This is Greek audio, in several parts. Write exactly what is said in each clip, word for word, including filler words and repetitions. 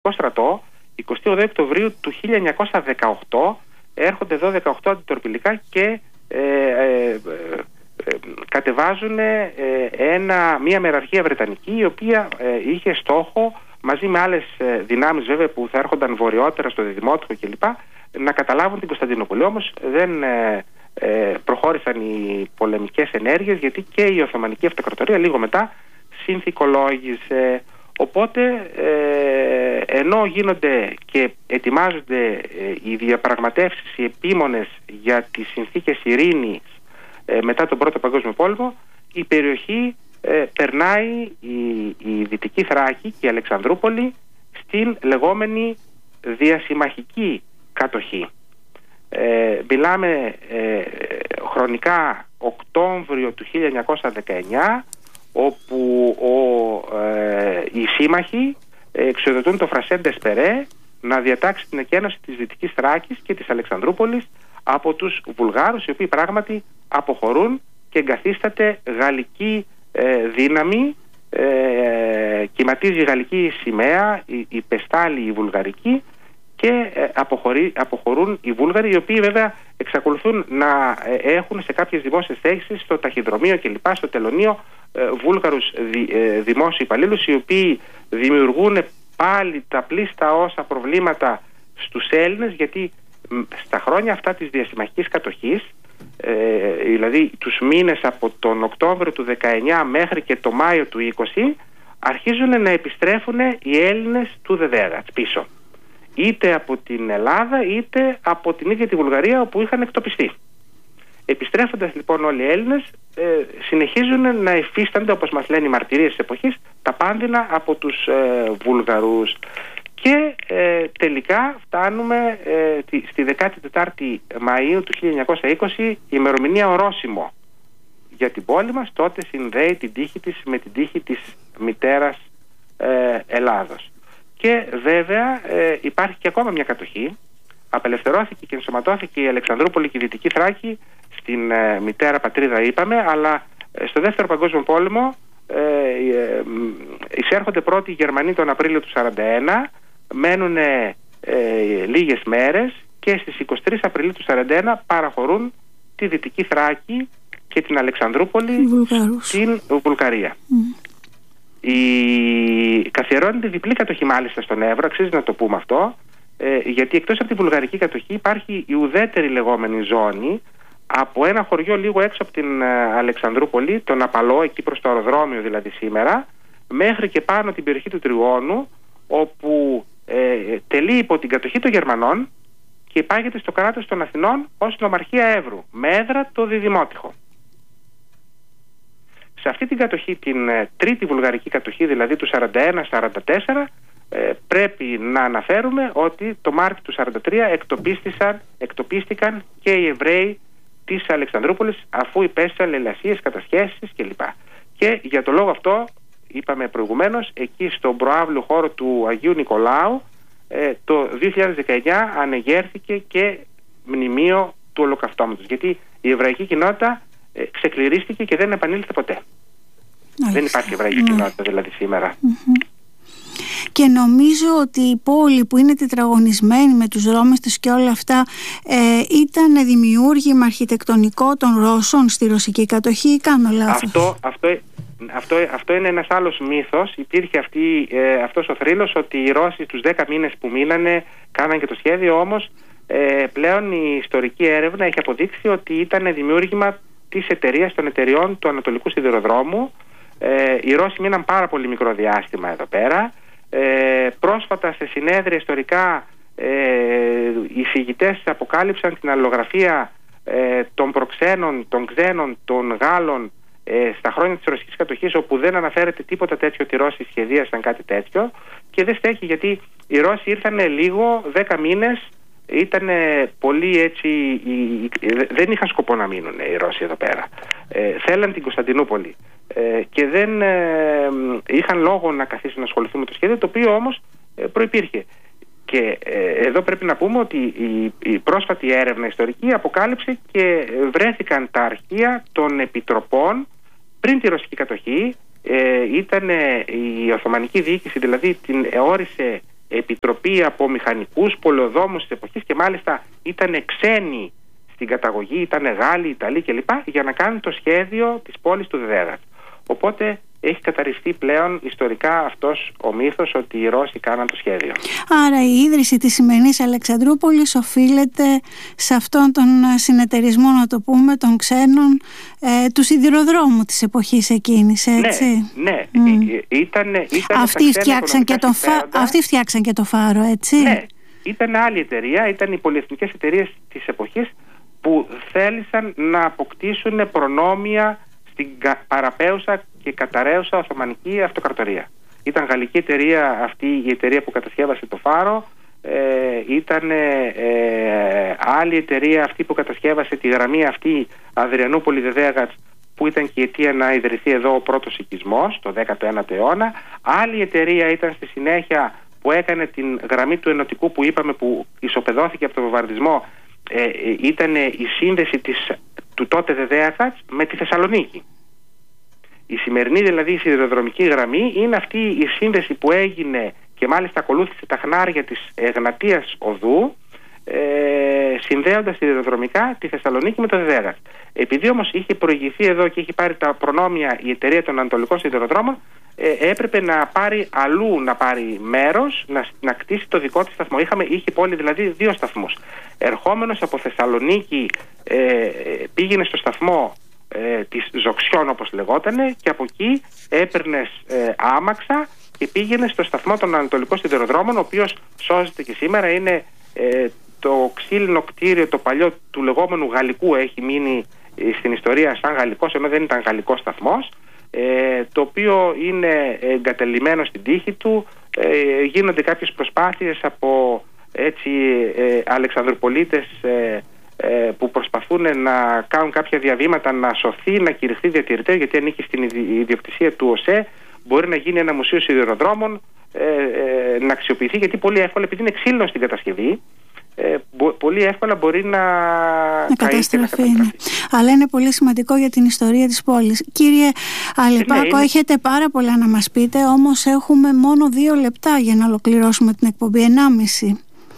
στρατό, εικοστή όγδοη Οκτωβρίου του χίλια εννιακόσια δεκαοκτώ έρχονται εδώ δεκαοκτώ αντιτορπιλικά και ε, ε, ε, ε, κατεβάζουν ε, ένα, μια μεραρχία βρετανική, η οποία ε, είχε στόχο, μαζί με άλλες ε, δυνάμεις βέβαια που θα έρχονταν βορειότερα στο Διδημότυχο κλπ, να καταλάβουν την Κωνσταντινούπολη. Όμως δεν ε, ε, προχώρησαν οι πολεμικές ενέργειες, γιατί και η Οθωμανική Αυτοκρατορία λίγο μετά συνθηκολόγησε. Οπότε ε, ενώ γίνονται και ετοιμάζονται ε, οι διαπραγματεύσεις, οι επίμονες για τις συνθήκες ειρήνης ε, μετά τον Πρώτο Παγκόσμιο Πόλεμο, η περιοχή ε, περνάει, η, η Δυτική Θράκη και η Αλεξανδρούπολη, στην λεγόμενη διασημαχική κατοχή. Ε, μιλάμε ε, χρονικά Οκτώβριο του χίλια εννιακόσια δεκαεννιά, όπου ο, ε, οι σύμμαχοι εξοδοτούν το Φρασέν Ντεσπερέ να διατάξει την εκένωση της Δυτικής Θράκης και της Αλεξανδρούπολης από τους Βουλγάρους, οι οποίοι πράγματι αποχωρούν και εγκαθίσταται γαλλική ε, δύναμη, ε, κυματίζει η γαλλική σημαία, η, η πεστάλη η βουλγαρική, και ε, αποχωρεί, αποχωρούν οι Βούλγαροι, οι οποίοι βέβαια εξακολουθούν να ε, έχουν σε κάποιες δημόσιες θέσεις, στο ταχυδρομείο κλπ, στο τελωνείο, ε, Βούλγαρους δη, ε, δημόσιοι υπαλλήλους, οι οποίοι δημιουργούν πάλι τα πλήστα όσα προβλήματα στους Έλληνες, γιατί μ, στα χρόνια αυτά της διασημαχικής κατοχής, ε, δηλαδή τους μήνες από τον Οκτώβριο του δεκαεννιά μέχρι και το Μάιο του είκοσι, αρχίζουν να επιστρέφουν οι Έλληνες του Δεδέρατς πίσω, είτε από την Ελλάδα είτε από την ίδια τη Βουλγαρία, όπου είχαν εκτοπιστεί. Επιστρέφοντας λοιπόν όλοι οι Έλληνες, ε, συνεχίζουν να υφίστανται, όπως μας λένε οι μαρτυρίες της εποχής, τα πάνδυνα από τους ε, Βουλγαρούς. Και ε, τελικά φτάνουμε ε, τη, στη δεκάτη τετάρτη Μαΐου του χίλια εννιακόσια είκοσι, η ημερομηνία ορόσημο για την πόλη μας. Τότε συνδέει την τύχη της με την τύχη της μητέρας ε, Ελλάδος. Και βέβαια ε, υπάρχει και ακόμα μια κατοχή. Απελευθερώθηκε και ενσωματώθηκε η Αλεξανδρούπολη και η Δυτική Θράκη στην ε, μητέρα πατρίδα, είπαμε, αλλά ε, στο Δεύτερο Παγκόσμιο Πόλεμο ε, ε, εισέρχονται πρώτοι οι Γερμανοί τον Απρίλιο του χίλια εννιακόσια σαράντα ένα, μένουν ε, ε, λίγες μέρες και στις εικοστή τρίτη Απριλίου του χίλια εννιακόσια σαράντα ένα παραχωρούν τη Δυτική Θράκη και την Αλεξανδρούπολη στην Βουλγαρία. Mm. Η... καθιερώνεται διπλή κατοχή μάλιστα στον Εύρο, αξίζει να το πούμε αυτό, ε, γιατί εκτός από τη βουλγαρική κατοχή υπάρχει η ουδέτερη λεγόμενη ζώνη από ένα χωριό λίγο έξω από την ε, Αλεξανδρούπολη, τον Απαλό, εκεί προς το αεροδρόμιο δηλαδή σήμερα, μέχρι και πάνω την περιοχή του Τριγώνου, όπου ε, τελεί υπό την κατοχή των Γερμανών και υπάγεται στο κράτος των Αθηνών ως νομαρχία Εύρου, με έδρα το Διδημότυχο. Σε αυτή την κατοχή, την ε, τρίτη βουλγαρική κατοχή, δηλαδή του σαράντα ένα σαράντα τέσσερα, ε, πρέπει να αναφέρουμε ότι το Μάρτιο του σαράντα τρία εκτοπίστηκαν, εκτοπίστηκαν και οι Εβραίοι της Αλεξανδρούπολης, αφού υπέστησαν λαιλασίες, κατασχέσεις κλπ. Και για το λόγο αυτό, είπαμε προηγουμένως, εκεί στον προάβλιο χώρο του Αγίου Νικολάου, ε, το δύο χιλιάδες δεκαεννιά ανεγέρθηκε και μνημείο του Ολοκαυτώματος, γιατί η εβραϊκή κοινότητα ε, ξεκληρίστηκε και δεν επανήλθε ποτέ. Άλιστα. Δεν υπάρχει εβραϊκή mm. κοινότητα δηλαδή σήμερα. Mm-hmm. Και νομίζω ότι η πόλη που είναι τετραγωνισμένη με τους δρόμους της και όλα αυτά ε, ήταν δημιούργημα αρχιτεκτονικό των Ρώσων στη ρωσική κατοχή, ή κάνω λάθος? Αυτό, αυτό, αυτό, αυτό είναι ένας άλλος μύθος. Υπήρχε αυτή, ε, αυτός ο θρύλος ότι οι Ρώσοι τους δέκα μήνες που μείνανε κάναν και το σχέδιο, όμως ε, πλέον η ιστορική έρευνα έχει αποδείξει ότι ήταν δημιούργημα της εταιρείας, των εταιριών του Ανατολικού Σιδηροδρόμου. Ε, οι Ρώσοι μείναν πάρα πολύ μικρό διάστημα εδώ πέρα. Ε, πρόσφατα σε συνέδρια ιστορικά ε, οι φοιτητές αποκάλυψαν την αλληλογραφία ε, των προξένων, των ξένων, των Γάλλων ε, στα χρόνια της ρωσικής κατοχής, όπου δεν αναφέρεται τίποτα τέτοιο ότι οι Ρώσοι σχεδίασαν κάτι τέτοιο, και δεν στέκει, γιατί οι Ρώσοι ήρθαν λίγο, δέκα μήνες, ήταν πολύ έτσι, δεν είχαν σκοπό να μείνουν οι Ρώσοι εδώ πέρα. Ε, θέλαν την Κωνσταντινούπολη ε, και δεν ε, είχαν λόγο να καθίσουν να ασχοληθούν με το σχέδιο, το οποίο όμως ε, προϋπήρχε. Και ε, εδώ πρέπει να πούμε ότι η, η πρόσφατη έρευνα ιστορική αποκάλυψε και βρέθηκαν τα αρχεία των επιτροπών πριν τη ρωσική κατοχή. Ε, ήταν η Οθωμανική διοίκηση, δηλαδή την όρισε επιτροπή από μηχανικούς, πολεοδόμους της εποχής και μάλιστα ήταν ξένοι στην καταγωγή, ήταν Γάλλοι, Ιταλοί κλπ. Για να κάνουν το σχέδιο της πόλης του Δέδεγατ. Οπότε έχει καταρριστεί πλέον ιστορικά αυτός ο μύθος ότι οι Ρώσοι κάναν το σχέδιο. Άρα η ίδρυση της σημερινής Αλεξανδρούπολης οφείλεται σε αυτόν τον συνεταιρισμό, να το πούμε, των ξένων, ε, του σιδηροδρόμου της εποχής εκείνης, έτσι. Ναι, ναι. Mm. Ήταν, ήταν αυτοί, φτιάξαν και το φα... αυτοί φτιάξαν και το φάρο, έτσι. Ναι, ήταν άλλη εταιρεία, ήταν οι πολυεθνικές εταιρείες της εποχής που θέλησαν να αποκτήσουν προνόμια στην παραπέουσα και καταραίουσα Οθωμανική Αυτοκρατορία. Ήταν γαλλική εταιρεία αυτή η εταιρεία που κατασκεύασε το φάρο, ε, ήταν ε, άλλη εταιρεία αυτή που κατασκεύασε τη γραμμή αυτή Αδριανούπολη-Δεδέγατς, που ήταν και η αιτία να ιδρυθεί εδώ ο πρώτος οικισμός το δέκατο ένατο αιώνα. Άλλη εταιρεία ήταν στη συνέχεια που έκανε την γραμμή του Ενωτικού που είπαμε, που ισοπεδώθηκε από τον βομβαρδισμό, ε, ήταν η σύνδεση της, του τότε Δεδέγατς με τη Θεσσαλονίκη. Η σημερινή δηλαδή η σιδηροδρομική γραμμή είναι αυτή η σύνδεση που έγινε και μάλιστα ακολούθησε τα χνάρια της Εγνατίας Οδού, ε, συνδέοντας σιδηροδρομικά τη Θεσσαλονίκη με το Δεδέγατς. Επειδή όμως είχε προηγηθεί εδώ και είχε πάρει τα προνόμια η εταιρεία των Ανατολικών Σιδηροδρόμων, ε, έπρεπε να πάρει αλλού, να πάρει μέρος, να, να κτίσει το δικό της σταθμό. Είχαμε, είχε πόλη δηλαδή δύο σταθμούς. Ερχόμενος από Θεσσαλονίκη ε, πήγαινε στο σταθμό ε, της Ζοξιών όπως λεγότανε, και από εκεί έπαιρνες ε, άμαξα και πήγαινε στο σταθμό των Ανατολικών Σιδηροδρόμων, ο οποίος σώζεται και σήμερα. Είναι ε, το ξύλινο κτίριο, το παλιό του λεγόμενου γαλλικού, έχει μείνει ε, στην ιστορία σαν γαλλικός, ενώ δεν ήταν γαλλικός σταθμός, ε, το οποίο είναι εγκατελειμμένο στην τύχη του. ε, γίνονται κάποιες προσπάθειες από έτσι ε, Αλεξανδροπολίτες ε, ε, που προσπαθούν να κάνουν κάποια διαβήματα να σωθεί, να κηρυχθεί διατηρητές, γιατί ανήκει στην ιδιοκτησία του ΟΣΕ. Μπορεί να γίνει ένα μουσείο σιδηροδρόμων, ε, ε, να αξιοποιηθεί, γιατί πολύ εύκολα, επειδή είναι ξύλινο στην κατασκευή, ε, μπο, πολύ εύκολα μπορεί να, να καταστραφεί. Ναι. Αλλά είναι πολύ σημαντικό για την ιστορία της πόλης. Κύριε Αλεπάκο, ναι, έχετε πάρα πολλά να μας πείτε, όμως έχουμε μόνο δύο λεπτά για να ολοκληρώσουμε την εκπομπή, ενάμιση.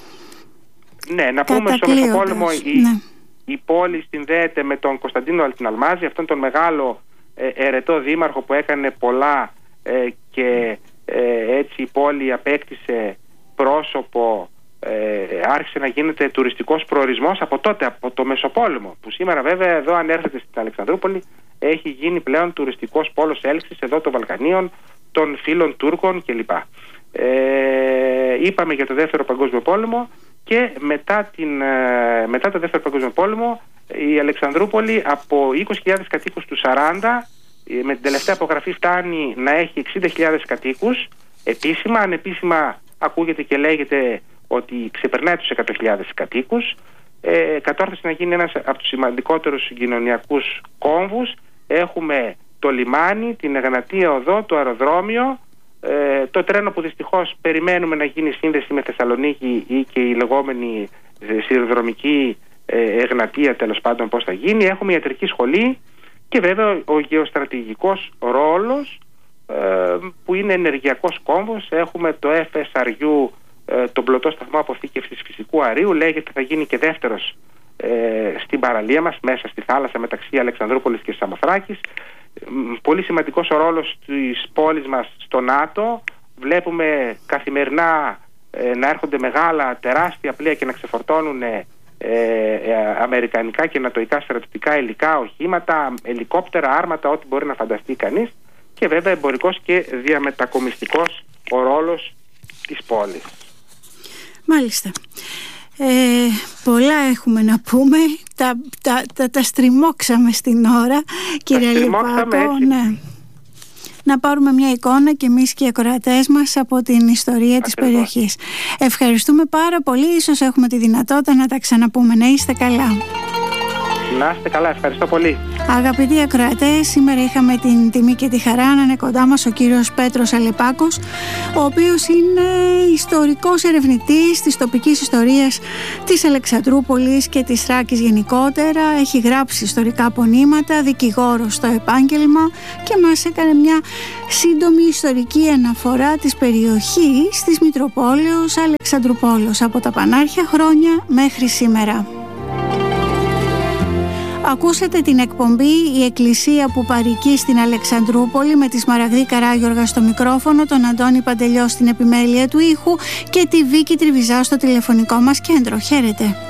Ναι, να πούμε στο Μεσοπόλεμο η, ναι. η πόλη συνδέεται με τον Κωνσταντίνο Αλτιναλμάζη, αυτόν τον μεγάλο ε, ερετό δήμαρχο που έκανε πολλά ε, και ε, έτσι η πόλη απέκτησε πρόσωπο, ε, άρχισε να γίνεται τουριστικός προορισμός από τότε, από το Μεσοπόλεμο, που σήμερα βέβαια εδώ αν έρθετε στην Αλεξανδρούπολη έχει γίνει πλέον τουριστικός πόλος έλξης εδώ των Βαλκανίων, των φίλων Τούρκων κλπ. Ε, είπαμε για το Δεύτερο Παγκόσμιο Πόλεμο. Και μετά, την, μετά το Δεύτερο Παγκόσμιο Πόλεμο η Αλεξανδρούπολη από είκοσι χιλιάδες κατοίκους του σαράντα με την τελευταία απογραφή φτάνει να έχει εξήντα χιλιάδες κατοίκους επίσημα. Ανεπίσημα ακούγεται και λέγεται ότι ξεπερνάει τους εκατό χιλιάδες κατοίκους. Ε, κατόρθωσε να γίνει ένας από τους σημαντικότερους συγκοινωνιακούς κόμβους. Έχουμε το λιμάνι, την Εγνατία Οδό, το αεροδρόμιο, Ε, το τρένο που δυστυχώς περιμένουμε να γίνει σύνδεση με Θεσσαλονίκη ή και η λεγόμενη ε, σιδηροδρομική ε, Εγνατία, τέλος πάντων πώς θα γίνει. Έχουμε ιατρική σχολή και βέβαια ο γεωστρατηγικός ρόλος ε, που είναι ενεργειακός κόμβος. Έχουμε το εφ ες αρ γιου, ε, τον πλωτό σταθμό αποθήκευσης φυσικού αερίου, λέγεται θα γίνει και δεύτερος ε, στην παραλία μας, μέσα στη θάλασσα μεταξύ Αλεξανδρούπολης και Σαμοθράκης. Πολύ σημαντικός ο ρόλος της πόλης μας στο ΝΑΤΟ. Βλέπουμε καθημερινά ε, να έρχονται μεγάλα τεράστια πλοία και να ξεφορτώνουν ε, ε, αμερικανικά και νατοϊκά στρατιωτικά υλικά, οχήματα, ελικόπτερα, άρματα, ό,τι μπορεί να φανταστεί κανείς, και βέβαια εμπορικός και διαμετακομιστικός ο ρόλος της πόλης. Μάλιστα. Ε, πολλά έχουμε να πούμε, τα, τα, τα, τα στριμώξαμε στην ώρα, κύριε Αλεπάκο, ναι. Να πάρουμε μια εικόνα και εμείς και οι ακροατές μας από την ιστορία της περιοχής. Ευχαριστούμε πάρα πολύ, ίσως έχουμε τη δυνατότητα να τα ξαναπούμε. Να είστε καλά. Να είστε καλά, ευχαριστώ πολύ. Αγαπητοί ακροατές, σήμερα είχαμε την τιμή και τη χαρά να είναι κοντά μας ο κύριος Πέτρος Αλεπάκος, ο οποίος είναι ιστορικός ερευνητής της τοπικής ιστορίας της Αλεξανδρούπολης και της Θράκης γενικότερα. Έχει γράψει ιστορικά πονήματα, δικηγόρος στο επάγγελμα και μας έκανε μια σύντομη ιστορική αναφορά της περιοχής της Μητροπόλεως Αλεξανδρουπόλεως από τα πανάρχια χρόνια μέχρι σήμερα. Ακούσατε την εκπομπή «Η Εκκλησία που παροικεί στην Αλεξανδρούπολη» με τη Σμαραγδή Καράγιοργα στο μικρόφωνο, τον Αντώνη Παντελιό στην επιμέλεια του ήχου και τη Βίκη Τριβιζά στο τηλεφωνικό μας κέντρο. Χαίρετε.